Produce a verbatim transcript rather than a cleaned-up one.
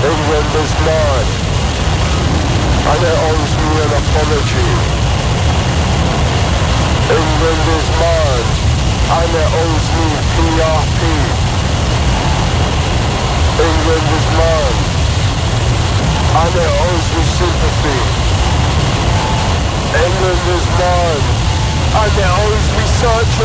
England is mine, and it owes me an apology. England is mine, and it owes me P R P. England is mine, and it owes me sympathy. England is mine, and it owes me search